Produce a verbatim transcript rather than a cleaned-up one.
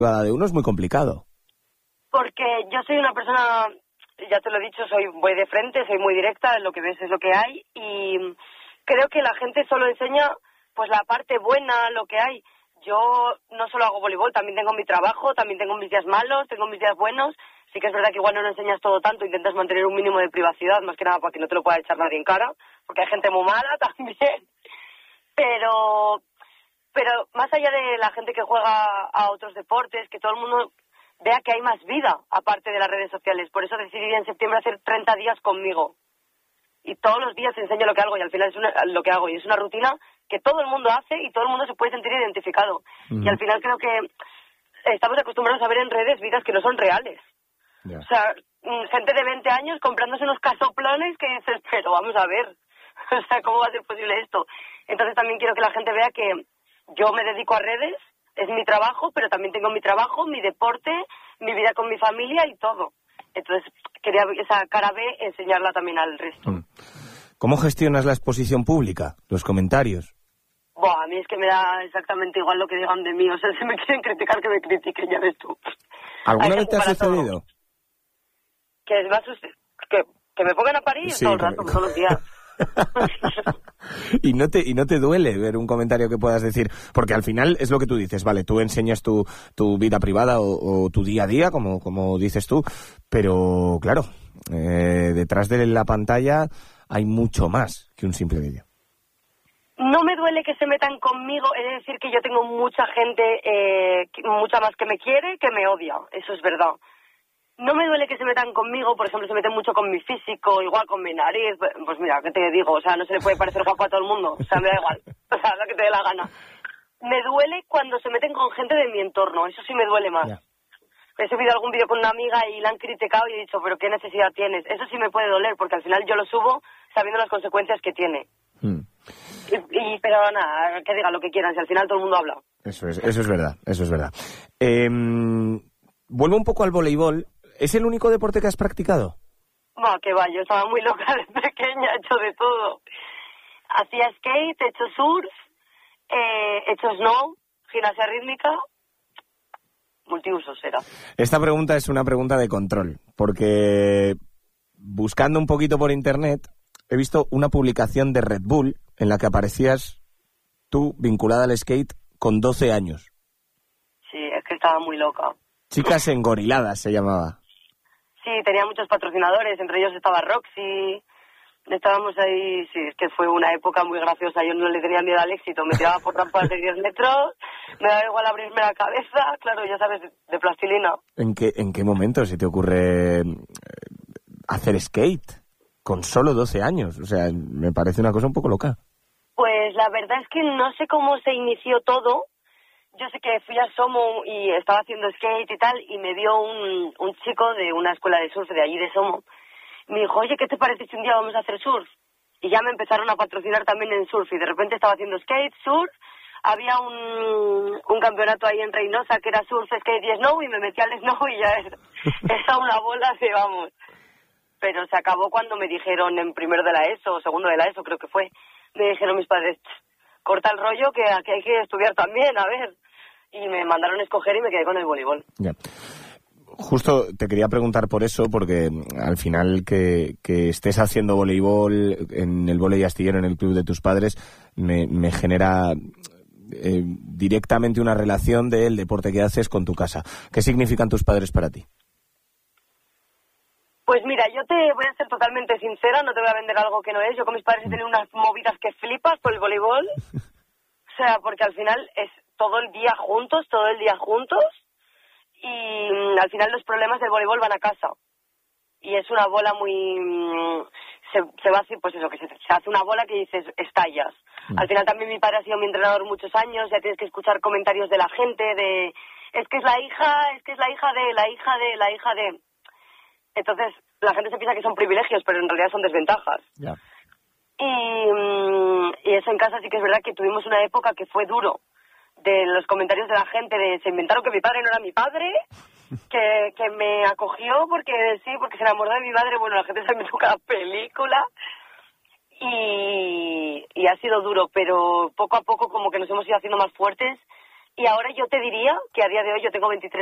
de uno es muy complicado. Porque yo soy una persona, ya te lo he dicho, soy voy de frente, soy muy directa, lo que ves es lo que hay, y creo que la gente solo enseña pues la parte buena, lo que hay. Yo no solo hago voleibol, también tengo mi trabajo, también tengo mis días malos, tengo mis días buenos. Sí que es verdad que igual no lo enseñas todo tanto, intentas mantener un mínimo de privacidad, más que nada para que no te lo pueda echar nadie en cara, porque hay gente muy mala también. Pero, pero más allá de la gente que juega a otros deportes, que todo el mundo vea que hay más vida aparte de las redes sociales. Por eso decidí en septiembre hacer treinta días conmigo. Y todos los días enseño lo que hago y al final es una, lo que hago y es una rutina que todo el mundo hace y todo el mundo se puede sentir identificado. Mm. Y al final creo que estamos acostumbrados a ver en redes vidas que no son reales. Yeah. O sea, gente de veinte años comprándose unos casoplones que dices, pero vamos a ver, o sea, ¿cómo va a ser posible esto? Entonces también quiero que la gente vea que yo me dedico a redes, es mi trabajo, pero también tengo mi trabajo, mi deporte, mi vida con mi familia y todo. Entonces quería esa cara B enseñarla también al resto. ¿Cómo gestionas la exposición pública, los comentarios? Buah, a mí es que me da exactamente igual lo que digan de mí. O sea, si me quieren criticar, que me critiquen, ya ves tú. ¿Alguna vez te ha sucedido? Que, es más, que, que me pongan a parir sí, todo el rato, todos los días. y no te y no te duele ver un comentario que puedas decir, porque al final es lo que tú dices, vale, tú enseñas tu, tu vida privada o, o tu día a día, como, como dices tú, pero claro, eh, detrás de la pantalla hay mucho más que un simple vídeo. No me duele que se metan conmigo, es decir, que yo tengo mucha gente, eh, mucha más que me quiere, que me odia, eso es verdad. No me duele que se metan conmigo, por ejemplo, se meten mucho con mi físico, igual con mi nariz, pues mira, ¿qué te digo? O sea, no se le puede parecer guapo a todo el mundo, o sea, me da igual, o sea, lo que te dé la gana. Me duele cuando se meten con gente de mi entorno, eso sí me duele más. Yeah. He subido algún vídeo con una amiga y la han criticado y he dicho, pero ¿qué necesidad tienes? Eso sí me puede doler, porque al final yo lo subo sabiendo las consecuencias que tiene. Mm. Y, y, pero nada, que diga lo que quieran, si al final todo el mundo habla. Eso es, eso es verdad, eso es verdad. Eh, vuelvo un poco al voleibol. ¿Es el único deporte que has practicado? No, que va, yo estaba muy loca desde pequeña, he hecho de todo. Hacía skate, he hecho surf, eh, he hecho snow, gimnasia rítmica, multiusos era. Esta pregunta es una pregunta de control, porque buscando un poquito por internet he visto una publicación de Red Bull en la que aparecías tú vinculada al skate con doce años. Sí, es que estaba muy loca. Chicas Engoriladas se llamaba. Sí, tenía muchos patrocinadores, entre ellos estaba Roxy, estábamos ahí, sí, es que fue una época muy graciosa, yo no le tenía miedo al éxito, me tiraba por rampas de diez metros, me daba igual abrirme la cabeza, claro, ya sabes, de plastilina. ¿En qué, en qué momento se te ocurre hacer skate con solo doce años? O sea, me parece una cosa un poco loca. Pues la verdad es que no sé cómo se inició todo. Yo sé que fui a Somo y estaba haciendo skate y tal, y me vio un, un chico de una escuela de surf de allí de Somo. Me dijo, oye, ¿qué te parece si un día vamos a hacer surf? Y ya me empezaron a patrocinar también en surf, y de repente estaba haciendo skate, surf, había un, un campeonato ahí en Reynosa que era surf, skate y snow, y me metí al snow y ya era, era una bola de vamos. Pero se acabó cuando me dijeron en primero de la ESO, o segundo de la ESO creo que fue, me dijeron mis padres, corta el rollo que aquí hay que estudiar también, a ver. Y me mandaron a escoger y me quedé con el voleibol. Ya. Justo te quería preguntar por eso, porque al final que, que estés haciendo voleibol en el vóley astillero, en el club de tus padres, me, me genera eh, directamente una relación del deporte que haces con tu casa. ¿Qué significan tus padres para ti? Pues mira, yo te voy a ser totalmente sincera, no te voy a vender algo que no es. Yo con mis padres he tenido unas movidas que flipas por el voleibol. O sea, porque al final es todo el día juntos, todo el día juntos. Y mm, al final los problemas del voleibol van a casa. Y es una bola muy... Mm, se, se va a hacer, pues eso, que se, se hace una bola que dices, estallas. Mm. Al final también mi padre ha sido mi entrenador muchos años, ya tienes que escuchar comentarios de la gente, de... Es que es la hija, es que es la hija de, la hija de, la hija de... Entonces, la gente se piensa que son privilegios, pero en realidad son desventajas. Yeah. Y, mm, y eso en casa sí que es verdad que tuvimos una época que fue duro. De los comentarios de la gente, de se inventaron que mi padre no era mi padre, que, que me acogió porque sí, porque se enamoró de mi madre. Bueno, la gente se inventó cada película. Y, y ha sido duro, pero poco a poco como que nos hemos ido haciendo más fuertes Y ahora yo te diría que a día de hoy yo tengo veintitrés